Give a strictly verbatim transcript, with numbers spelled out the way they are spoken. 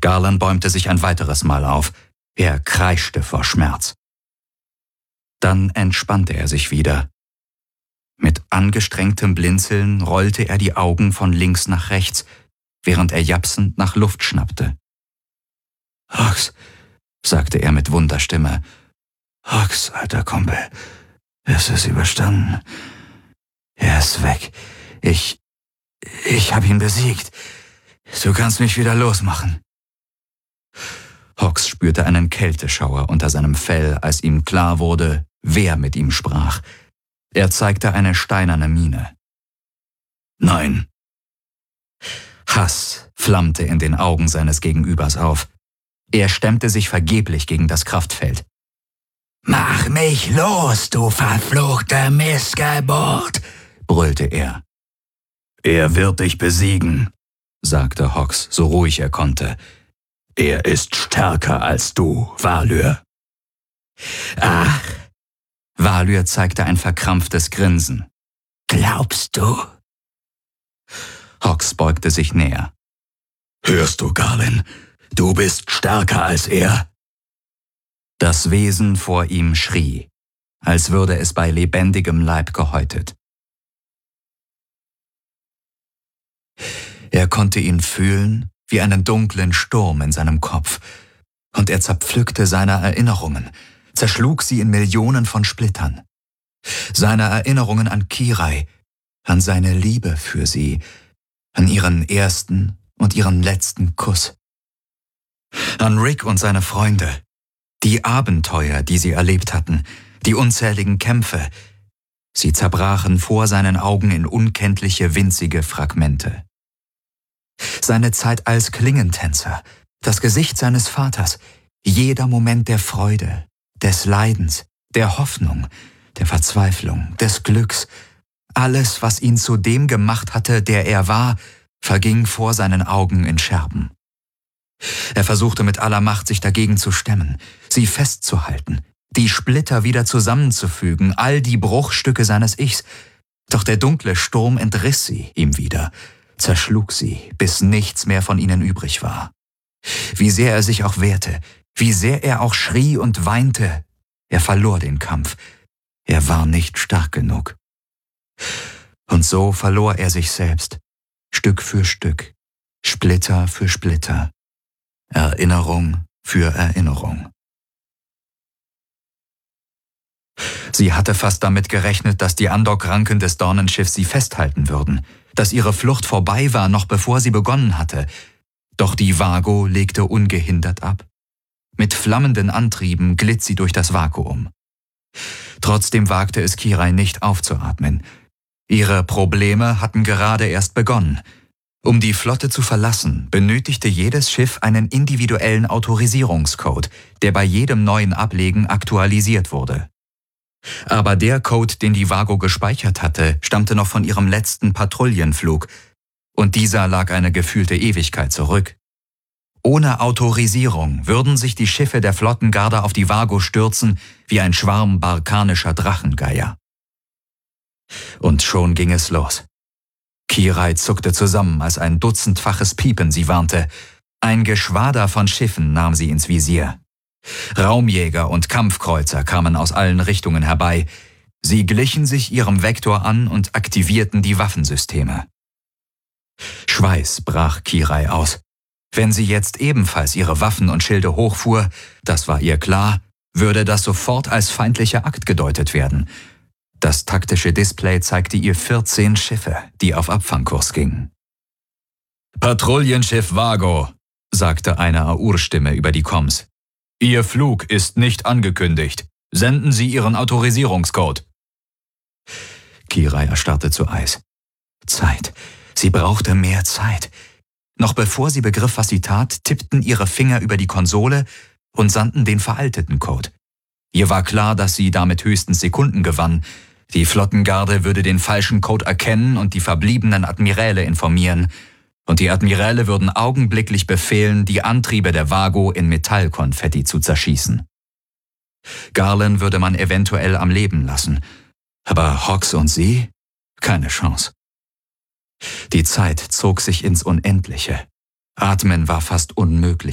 Garland bäumte sich ein weiteres Mal auf. Er kreischte vor Schmerz. Dann entspannte er sich wieder. Mit angestrengtem Blinzeln rollte er die Augen von links nach rechts, während er japsend nach Luft schnappte. »Hox«, sagte er mit Wunderstimme. »Hox, alter Kumpel, es ist überstanden. Er ist weg. Ich, ich habe ihn besiegt. Du kannst mich wieder losmachen.« Hox spürte einen Kälteschauer unter seinem Fell, als ihm klar wurde, wer mit ihm sprach. Er zeigte eine steinerne Miene. »Nein.« Hass flammte in den Augen seines Gegenübers auf. Er stemmte sich vergeblich gegen das Kraftfeld. »Mach mich los, du verfluchte Missgeburt«, brüllte er. »Er wird dich besiegen«, sagte Hox, so ruhig er konnte. »Er ist stärker als du, Valur.« »Ach«, Valur zeigte ein verkrampftes Grinsen. »Glaubst du?« Hox beugte sich näher. »Hörst du, Garlin? Du bist stärker als er.« Das Wesen vor ihm schrie, als würde es bei lebendigem Leib gehäutet. Er konnte ihn fühlen wie einen dunklen Sturm in seinem Kopf, und er zerpflückte seine Erinnerungen, zerschlug sie in Millionen von Splittern. Seine Erinnerungen an Kirai, an seine Liebe für sie, an ihren ersten und ihren letzten Kuss. An Rick und seine Freunde, die Abenteuer, die sie erlebt hatten, die unzähligen Kämpfe. Sie zerbrachen vor seinen Augen in unkenntliche winzige Fragmente. Seine Zeit als Klingentänzer, das Gesicht seines Vaters, jeder Moment der Freude, des Leidens, der Hoffnung, der Verzweiflung, des Glücks, alles, was ihn zu dem gemacht hatte, der er war, verging vor seinen Augen in Scherben. Er versuchte mit aller Macht, sich dagegen zu stemmen, sie festzuhalten, die Splitter wieder zusammenzufügen, all die Bruchstücke seines Ichs. Doch der dunkle Sturm entriss sie ihm wieder, zerschlug sie, bis nichts mehr von ihnen übrig war. Wie sehr er sich auch wehrte, wie sehr er auch schrie und weinte, er verlor den Kampf. Er war nicht stark genug. Und so verlor er sich selbst, Stück für Stück, Splitter für Splitter, Erinnerung für Erinnerung. Sie hatte fast damit gerechnet, dass die Andok-Ranken des Dornenschiffs sie festhalten würden, dass ihre Flucht vorbei war, noch bevor sie begonnen hatte. Doch die Vago legte ungehindert ab. Mit flammenden Antrieben glitt sie durch das Vakuum. Trotzdem wagte es Kirai nicht aufzuatmen. Ihre Probleme hatten gerade erst begonnen. Um die Flotte zu verlassen, benötigte jedes Schiff einen individuellen Autorisierungscode, der bei jedem neuen Ablegen aktualisiert wurde. Aber der Code, den die Vago gespeichert hatte, stammte noch von ihrem letzten Patrouillenflug, und dieser lag eine gefühlte Ewigkeit zurück. Ohne Autorisierung würden sich die Schiffe der Flottengarde auf die Vago stürzen wie ein Schwarm barkanischer Drachengeier. Und schon ging es los. Kirai zuckte zusammen, als ein dutzendfaches Piepen sie warnte. Ein Geschwader von Schiffen nahm sie ins Visier. Raumjäger und Kampfkreuzer kamen aus allen Richtungen herbei. Sie glichen sich ihrem Vektor an und aktivierten die Waffensysteme. Schweiß brach Kirai aus. Wenn sie jetzt ebenfalls ihre Waffen und Schilde hochfuhr, das war ihr klar, würde das sofort als feindlicher Akt gedeutet werden. Das taktische Display zeigte ihr vierzehn Schiffe, die auf Abfangkurs gingen. »Patrouillenschiff Vago«, sagte eine Aur-Stimme über die Comms. »Ihr Flug ist nicht angekündigt. Senden Sie Ihren Autorisierungscode.« Kirai erstarrte zu Eis. Zeit. Sie brauchte mehr Zeit. Noch bevor sie begriff, was sie tat, tippten ihre Finger über die Konsole und sandten den veralteten Code. Ihr war klar, dass sie damit höchstens Sekunden gewann. Die Flottengarde würde den falschen Code erkennen und die verbliebenen Admiräle informieren. Und die Admiräle würden augenblicklich befehlen, die Antriebe der Vago in Metallkonfetti zu zerschießen. Garland würde man eventuell am Leben lassen, aber Hox und sie? Keine Chance. Die Zeit zog sich ins Unendliche. Atmen war fast unmöglich.